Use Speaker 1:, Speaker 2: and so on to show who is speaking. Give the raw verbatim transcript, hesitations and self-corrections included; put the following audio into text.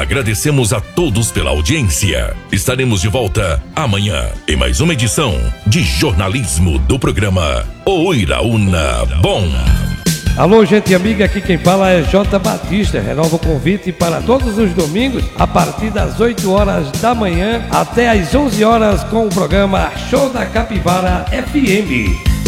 Speaker 1: Agradecemos a todos pela audiência. Estaremos de volta amanhã em mais uma edição de jornalismo do programa Oiraúna Bom.
Speaker 2: Alô, gente amiga, aqui quem fala é J. Batista. Renova o convite para todos os domingos, a partir das oito horas da manhã até as onze horas, com o programa Show da Capivara F M.